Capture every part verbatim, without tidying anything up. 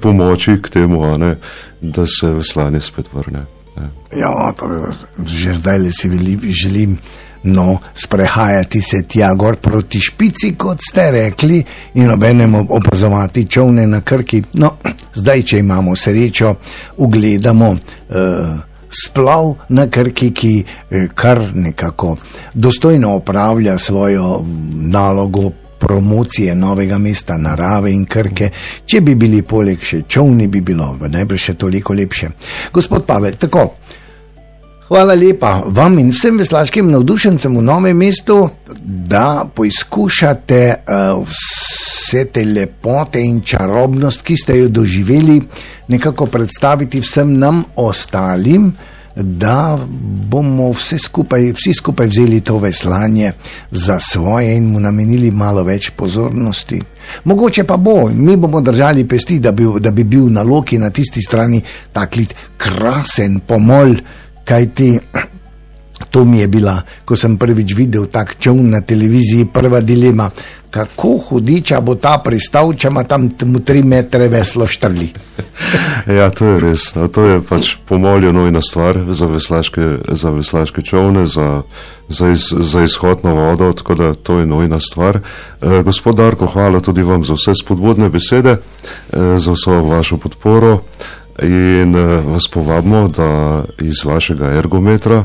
pomoči k temu, a ne, da se veslanje spet vrne. Ne. Ja, to bi, že zdaj le si želim no, sprehajati se tja gor proti špici, kot ste rekli, in obenem opazovati čovne na Krki. No, zdaj, če imamo srečo, ugledamo uh, splav na Krki, ki eh, kar nekako dostojno opravlja svojo nalogo promocije novega mesta, narave in Krke. Če bi bili poleg še čovni, bi bilo najbrž še toliko lepše. Gospod Pavel, tako, hvala lepa vam in vsem veslaškim navdušencem v Novem mestu, da poizkušate uh, vse te lepote in čarobnost, ki ste jo doživeli, nekako predstaviti vsem nam ostalim, da bomo vse skupaj, vsi skupaj vzeli to veslanje za svoje in mu namenili malo več pozornosti. Mogoče pa bo, mi bomo držali pesti, da bi, da bi bil na Loki na tisti strani taklit krasen pomol, kajti to mi je bila, ko sem prvič videl tak čovn na televiziji, prva dilema, kako hudiča bo ta pristal, če ima tam mu tri metre veslo štrli. Ja, to je res. No, to je pač pomol je nujna stvar za veslaške, za veslaške čovne, za, za, iz, za izhod na vodo, tako da to je nujna stvar. E, gospod Darko, hvala tudi vam za vse spodbudne besede, e, za vso vašo podporo in e, vas povabimo, da iz vašega ergometra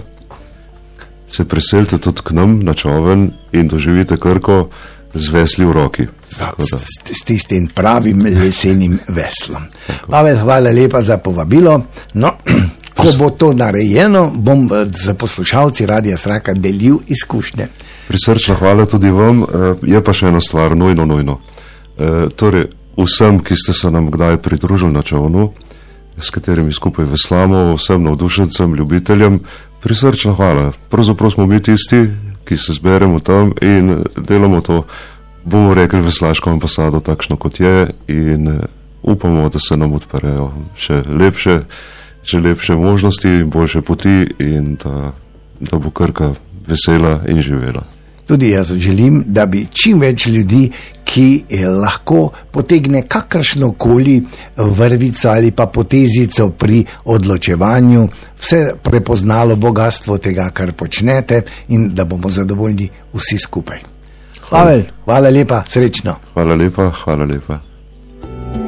se preselite tudi k nam na čoven in doživite Krko z vesli v roki. S, s tistim pravim lesenim veslom. Pavel, hvala lepa za povabilo. No, ko bo to narejeno, bom za poslušalci Radia Sraka delil izkušnje. Prisrčna hvala tudi vam. Je pa še ena stvar, nujno, nujno. Torej, vsem, ki ste se nam kdaj pridružili na čovnu, s katerimi skupaj veslamo, vsem navdušencem, ljubiteljem, prisrčna hvala. Pravzaprav smo mi tisti, ki se zberemo tam in delamo to, bomo rekli, veslaško ambasado takšno, kot je, in upamo, da se nam odprejo še lepše, še lepše možnosti, boljše poti in da, da bo Krka vesela in živela. Tudi jaz želim, da bi čim več ljudi, ki lahko potegne kakršnokoli vrvico ali pa potezico pri odločevanju, vse prepoznalo bogatstvo tega, kar počnete, in da bomo zadovoljni vsi skupaj. Pavel, hvala lepa, srečno. Hvala lepa, hvala lepa.